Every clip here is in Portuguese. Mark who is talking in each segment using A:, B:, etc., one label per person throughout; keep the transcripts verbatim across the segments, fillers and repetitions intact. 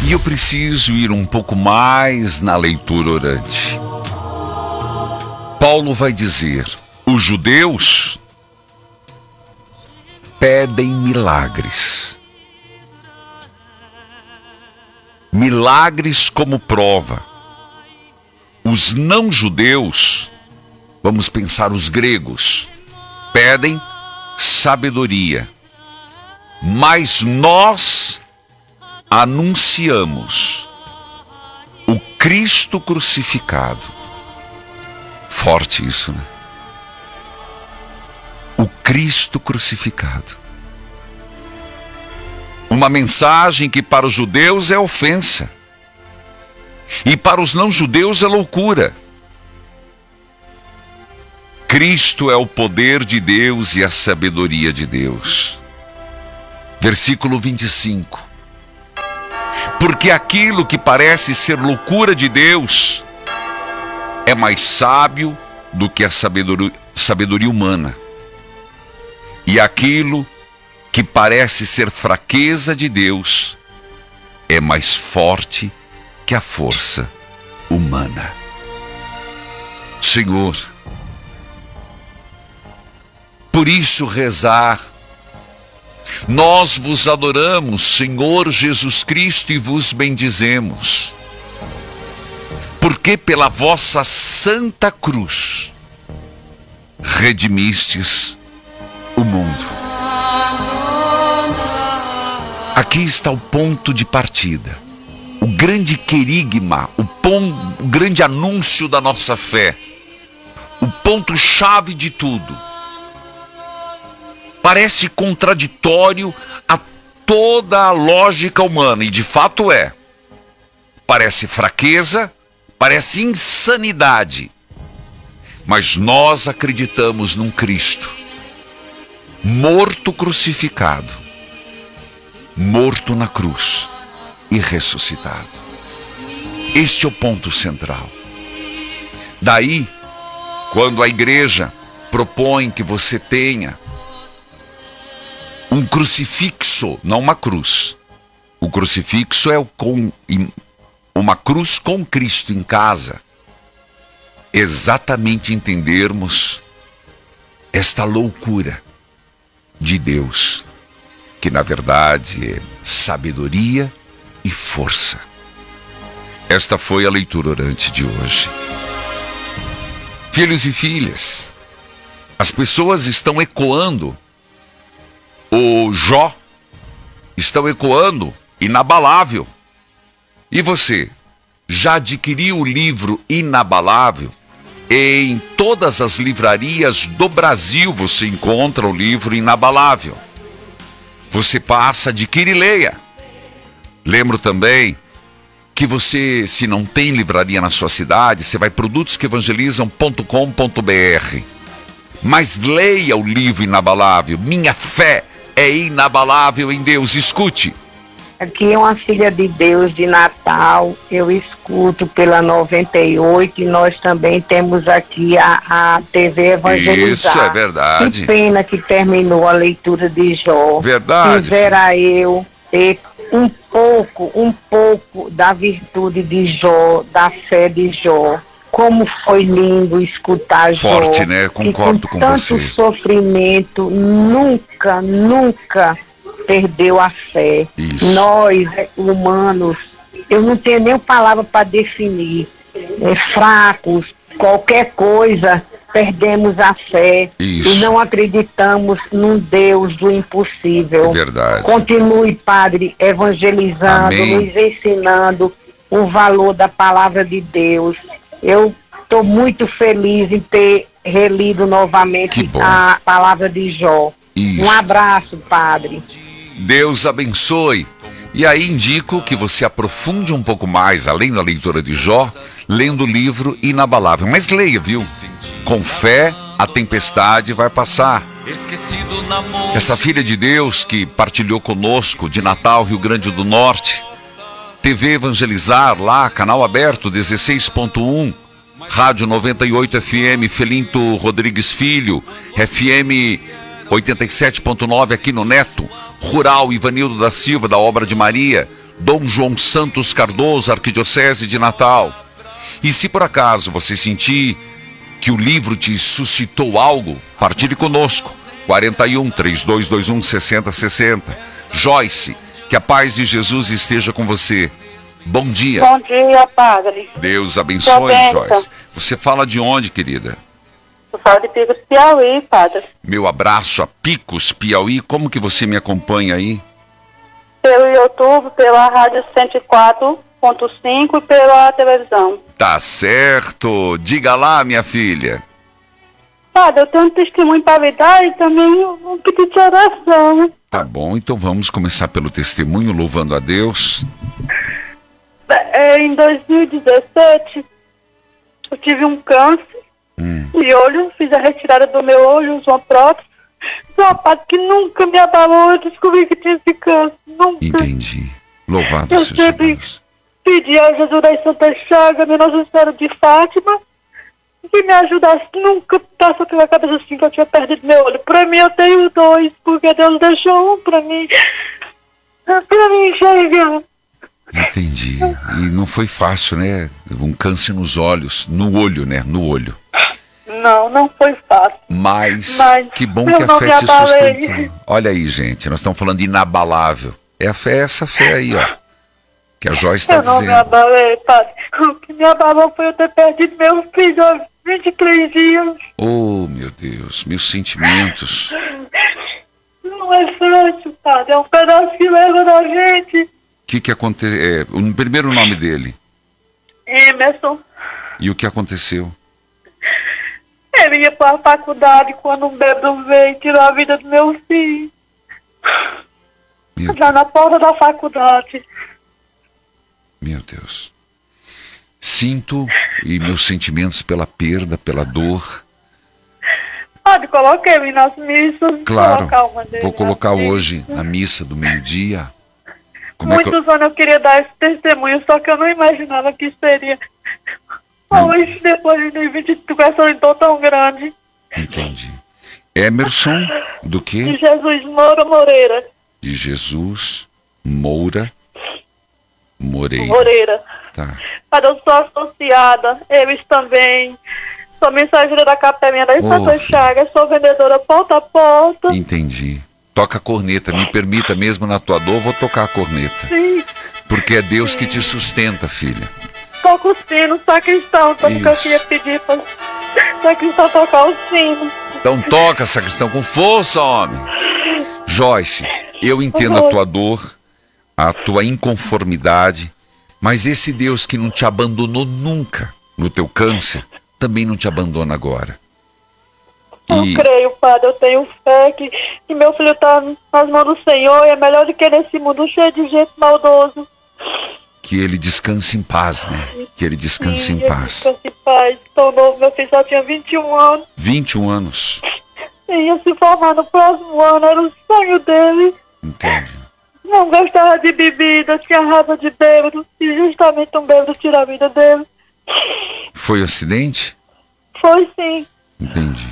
A: E eu preciso ir um pouco mais na leitura orante. Paulo vai dizer: os judeus pedem milagres. Milagres como prova. Os não-judeus, vamos pensar os gregos, pedem sabedoria. Mas nós anunciamos o Cristo crucificado. Forte isso, né? O Cristo crucificado. Uma mensagem que para os judeus é ofensa. E para os não-judeus é loucura. Cristo é o poder de Deus e a sabedoria de Deus. Versículo vinte e cinco. Porque aquilo que parece ser loucura de Deus é mais sábio do que a sabedoria, sabedoria humana. E aquilo que parece ser fraqueza de Deus é mais forte que a força humana. Senhor, por isso rezar: nós vos adoramos, Senhor Jesus Cristo, e vos bendizemos, porque pela vossa santa cruz redimistes o mundo. Aqui está o ponto de partida, o grande querigma, o, pom, o grande anúncio da nossa fé, o ponto-chave de tudo. Parece contraditório a toda a lógica humana, e de fato é. Parece fraqueza, parece insanidade. Mas nós acreditamos num Cristo morto crucificado, morto na cruz e ressuscitado. Este é o ponto central. Daí, quando a igreja propõe que você tenha um crucifixo, não uma cruz. O crucifixo é o com, uma cruz com Cristo em casa. Exatamente entendermos esta loucura de Deus, que na verdade é sabedoria e força. Esta foi a leitura orante de hoje. Filhos e filhas, as pessoas estão ecoando o Jó, estão ecoando Inabalável. E você, já adquiriu o livro Inabalável? Em todas as livrarias do Brasil você encontra o livro Inabalável. Você passa, adquire e leia. Lembro também que você, se não tem livraria na sua cidade, você vai produtos que evangelizam ponto com ponto br. Mas leia o livro Inabalável. Minha fé é inabalável em Deus. Escute.
B: Aqui é uma filha de Deus de Natal, eu escuto pela noventa e oito, e nós também temos aqui a, a T V Evangelizar.
A: Isso é verdade.
B: Que pena que terminou a leitura de Jó.
A: Verdade.
B: Quisera eu ter um pouco, um pouco da virtude de Jó, da fé de Jó. Como foi lindo escutar Jó.
A: Forte, né? Concordo com,
B: com
A: você.
B: tanto sofrimento, nunca, nunca perdeu a fé.
A: Isso.
B: Nós, humanos, eu não tenho nem palavra para definir, é, fracos, qualquer coisa, perdemos a fé.
A: Isso.
B: E não acreditamos num Deus do impossível.
A: É verdade.
B: Continue, Padre, evangelizando,
A: Amém.
B: nos ensinando o valor da palavra de Deus. Eu estou muito feliz em ter relido novamente a palavra de Jó.
A: Isso.
B: Um abraço, Padre.
A: Deus abençoe. E aí indico que você aprofunde um pouco mais, além da leitura de Jó, lendo o livro Inabalável. Mas leia, viu? Com fé, a tempestade vai passar. Essa filha de Deus que partilhou conosco de Natal, Rio Grande do Norte, T V Evangelizar, lá, canal aberto, dezesseis ponto um, Rádio noventa e oito F M, Felinto Rodrigues Filho, F M oitenta e sete ponto nove aqui no Neto, Rural Ivanildo da Silva, da Obra de Maria, Dom João Santos Cardoso, Arquidiocese de Natal. E se por acaso você sentir que o livro te suscitou algo, partilhe conosco. quarenta e um, trinta e dois vinte e um, sessenta sessenta. Joyce, que a paz de Jesus esteja com você. Bom dia.
C: Bom dia, padre.
A: Deus abençoe, Joyce. Você fala de onde, querida?
C: Eu falo de Picos, Piauí, padre.
A: Meu abraço a Picos, Piauí. Como que você me acompanha aí?
C: Pelo YouTube, pela Rádio cento e quatro ponto cinco e pela televisão.
A: Tá certo. Diga lá, minha filha.
C: Padre, eu tenho um testemunho para me dar e também um pedido de oração.
A: Tá bom, então vamos começar pelo testemunho, louvando a Deus.
C: É, em dois mil e dezessete, eu tive um câncer hum. de olho, fiz a retirada do meu olho, usei uma prótese. Só, padre, que nunca me abalou, eu descobri que tinha esse câncer, nunca.
A: Entendi. Louvado
C: eu
A: seja Deus.
C: Pedi a Jesus das Santas Chagas, minha Nossa Senhora de Fátima, que me ajudasse. Nunca passou pela cabeça assim que eu tinha perdido meu olho. Pra mim eu tenho dois, porque Deus deixou um pra mim, pra mim enxergar.
A: Entendi. E não foi fácil, né? Um câncer nos olhos, no olho, né? No olho.
C: Não, não foi fácil.
A: Mas,
C: Mas
A: que bom que a fé te sustentou. Olha aí, gente, nós estamos falando de inabalável. É a fé, essa fé aí, ó. Que a Joyce está dizendo.
C: Eu não me abalei, padre. O que me abalou foi eu ter perdido meu filho há vinte e três dias.
A: Oh, meu Deus, meus sentimentos.
C: Não é fácil, padre. É um pedaço que leva da gente.
A: O que que aconteceu? É, o primeiro nome dele?
C: Emerson.
A: E o que aconteceu?
C: Ele ia para a faculdade quando um bêbado veio e tirou a vida do meu filho. Meu Já Deus. Na porta da faculdade.
A: Meu Deus. Sinto e meus sentimentos pela perda, pela dor.
C: Pode colocar ele nas missas.
A: Claro, vou colocar hoje a missa do meio-dia. Como
C: Muitos é eu... anos eu queria dar esse testemunho, só que eu não imaginava que seria hoje, depois de vinte e cinco então tão grande.
A: Entendi. Emerson, do quê?
C: De Jesus Moura Moreira.
A: De Jesus Moura Moreira.
C: Moreira.
A: Tá.
C: Mas eu sou associada, eles também. Sou mensageira da Capelinha das
A: oh,
C: Santas Chagas, sou vendedora porta a porta.
A: Entendi. Toca a corneta, me permita, mesmo na tua dor, vou tocar a corneta.
C: Sim.
A: Porque é Deus
C: Sim.
A: que te sustenta, filha.
C: Toca o sino, sacristão, tanto que eu queria pedir para sacristão tocar o sino.
A: Então toca, sacristão, com força, homem. Joyce, eu entendo a tua dor, a tua inconformidade, mas esse Deus que não te abandonou nunca no teu câncer, também não te abandona agora.
C: Eu
A: e...
C: creio, padre, eu tenho fé que, que meu filho está nas mãos do Senhor e é melhor do que nesse mundo cheio de gente maldoso.
A: Que ele descanse em paz, né? Que ele descanse
C: Sim,
A: em paz.
C: Descanse em paz. Tão novo, meu filho só tinha vinte e um anos.
A: vinte e um anos.
C: Ia se formar no próximo ano, era o sonho dele.
A: Entendi.
C: Não gostava de bebida, tinha raiva de bêbado, e justamente um bêbado tirou a vida dele.
A: Foi acidente?
C: Foi sim.
A: Entendi.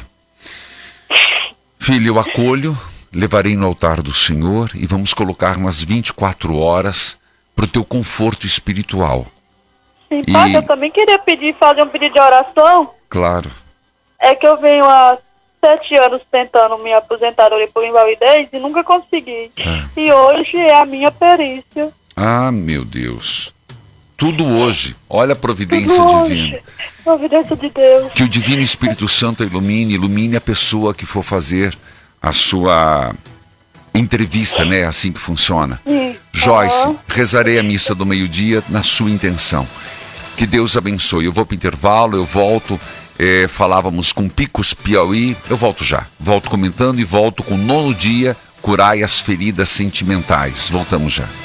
A: Filho, eu acolho, levarei no altar do Senhor e vamos colocar umas vinte e quatro horas para o teu conforto espiritual.
C: Sim, e... pai, eu também queria pedir, fazer um pedido de oração.
A: Claro.
C: É que eu venho há sete anos tentando me aposentar por invalidez e nunca consegui. É. E hoje é a minha perícia.
A: Ah, meu Deus. Tudo hoje. Olha a providência
C: Tudo
A: divina.
C: Hoje. Providência de Deus.
A: Que o Divino Espírito Santo ilumine, ilumine a pessoa que for fazer a sua entrevista, né? É assim que funciona.
C: Sim.
A: Joyce,
C: uhum.
A: rezarei a missa do meio-dia na sua intenção. Que Deus abençoe. Eu vou para o intervalo, eu volto. É, falávamos com Picos, Piauí. Eu volto já. Volto comentando e volto com o nono dia, curai as feridas sentimentais. Voltamos já.